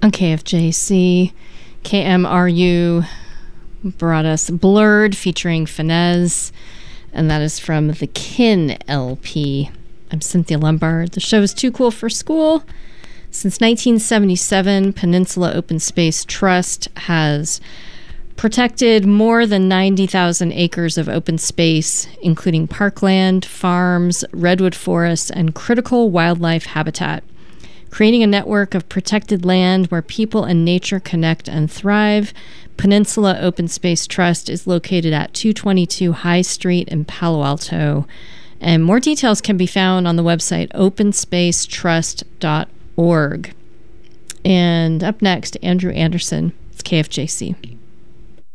on KFJC. KMRU brought us Blurred featuring Finesse, and that is from the Kin LP. I'm Cynthia Lombard. The show is Too Cool for School. Since 1977, Peninsula Open Space Trust has protected more than 90,000 acres of open space, including parkland, farms, redwood forests, and critical wildlife habitat, creating a network of protected land where people and nature connect and thrive. Peninsula Open Space Trust is located at 222 High Street in Palo Alto, and more details can be found on the website openspacetrust.org. And up next, Andrew Anderson. It's KFJC.